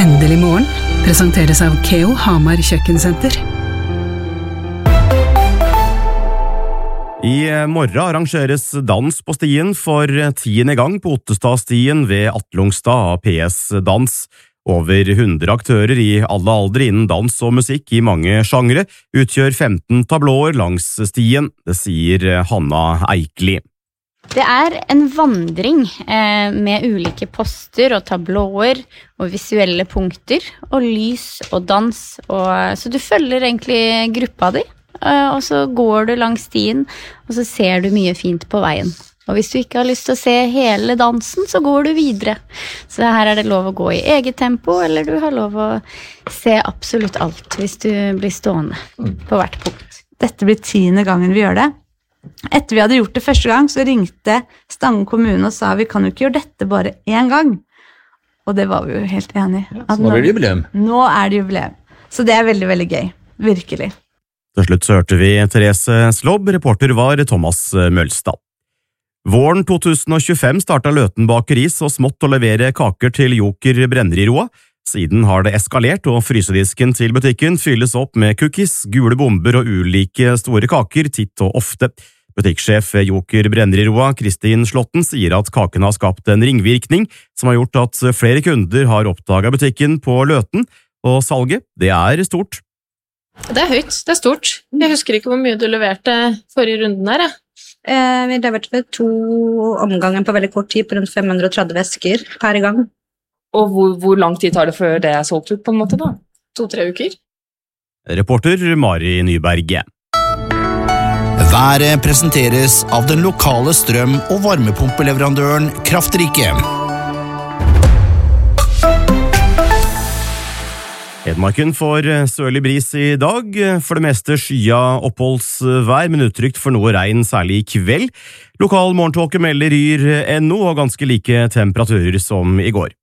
Endelig morgen presenteres av Keo Hamar Kjøkkensenter. I morgen arrangeres dans på stien for 10. gang på Ottestadstien ved Atlungstad av PS Dans. Over 100 aktører i alle aldre innen dans og musikk i mange sjangre utgjør 15 tablåer langs stien, det sier Hanna Eikli. Det en vandring med ulike poster og tablåer og visuelle punkter og lys og dans, så du følger egentlig gruppa di, og så går du langs stien, og så ser du mye fint på veien. Og hvis du ikke har lyst til å se hele dansen, så går du videre. Så her det lov å gå i eget tempo, eller du har lov å se absolutt alt hvis du blir stående på hvert punkt. Dette blir 10. gangen vi gjør det. Etter vi hadde gjort det første gang, så ringte Stange kommune og sa vi kan jo ikke gjøre dette bare en gang. Og det var vi jo helt enige i. Så nå blir det jubileum. Nå det jubileum. Så det veldig, veldig gøy. Virkelig. Til slutt så hørte vi Therese Slobb, reporter var Thomas Mølstad. Våren 2025 startet Løten bakeri så smått å levere kaker til Joker Brenneriroa. Siden har det eskalert, og frysedisken til butikken fylles opp med cookies, gule bomber og ulike store kaker titt og ofte. Butikksjef Joker Brenneriroa, Kristin Slotten, sier at kakene har skapt en ringvirkning som har gjort at flere kunder har oppdaget butikken på Løten, og salget, det stort. Det høyt, det stort. Jeg husker ikke hvor mye du leverte forrige runden her, Vi leverte ved 2 omganger på veldig kort tid, på rundt 530 vesker per gang. Og hvor lang tid tar det før det solgt ut på en måte da? 2-3 uker? Reporter Mari Nyberg. Været presenteres av den lokale strøm- og varmepumpeleverandøren Kraftrike. Hedmarken får sørlig bris i dag, for det meste skya oppholdsvær, men utrygt for noe regn særlig i kveld. Lokal morgentåke melder Yr.no og ganske like temperaturer som i går.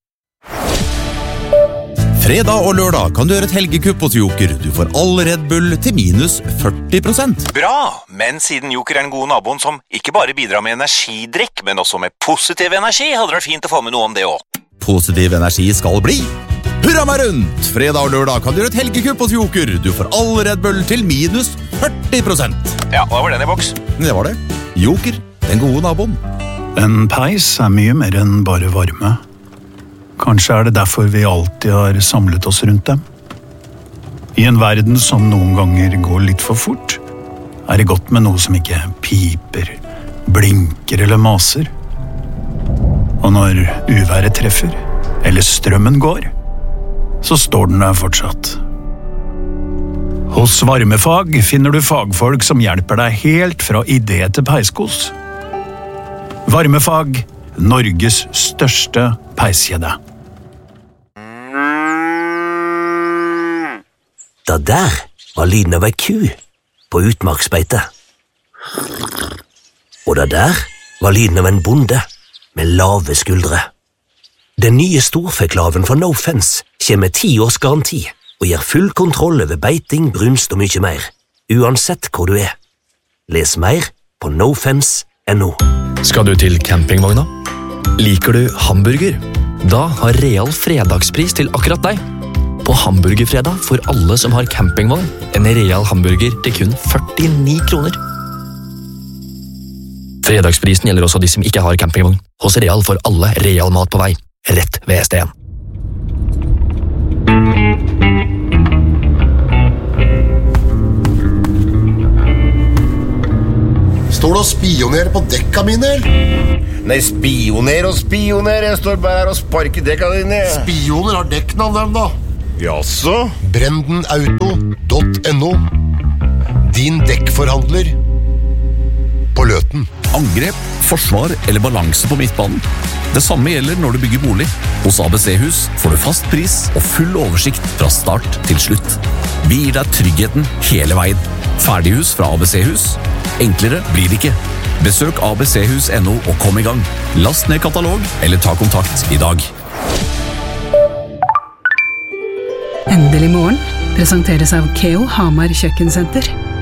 Fredag og lørdag kan du gjøre et helgekupp hos Joker. Du får all Red Bull til minus 40%. Bra, men siden Joker en god naboen som ikke bare bidrar med energidrikk, men også med positiv energi, hadde det vært fint å få med noe om det også. Positiv energi skal bli. Hurra meg rundt! Fredag og lørdag kan du gjøre et helgekupp hos Joker. Du får all Red Bull til minus 40%. Ja, da var den i boks. Det var det. Joker, den gode naboen. En peis mye mer enn bare varme. Kanskje det derfor vi alltid har samlet oss rundt dem. I en verden som noen ganger går litt for fort, det godt med noe som ikke piper, blinker eller maser. Og når uværet treffer, eller strømmen går, så står den der fortsatt. Hos Varmefag finner du fagfolk som hjelper deg helt fra idé til peiskos. Varmefag, Norges største peiskjede. Det der var lyden av ei ku på utmarksbeite. Og det der var lyden av en bonde med lave skuldre. Den nye storfeklaven fra No Fence kommer med 10 års garanti og gir full kontroll over beiting, brunst og mye mer, uansett hvor du Les mer på nofence.no. Skal du til campingvogna? Liker du hamburger? Da har Real fredagspris til akkurat deg. På hamburgerfredag får alle som har campingvogn en Real hamburger til kun 49 kroner. Fredagsprisen gjelder også de som ikke har campingvogn. Hos Real får alle Real mat på vei, rett ved ST1. Står du og spionerer på dekka mine, eller? Nei, spioner og spioner. Jeg står bare her og sparker dekka dine. Spioner har dekknavn dem, da. Jaså? Brendenauto.no. Din dekkforhandler på Løten. Angrep, forsvar eller balanse på midtbanen. Det samme gjelder når du bygger bolig. Hos ABC-hus får du fast pris og full oversikt fra start til slutt. Vi gir deg tryggheten hele veien. Ferdighus fra ABC-hus. Enklere blir det ikke. Besøk abchus.no og kom i gang. Last ned katalog eller ta kontakt i dag. Endelig morgen presenteres av Keo Hamar Kjøkkensenter.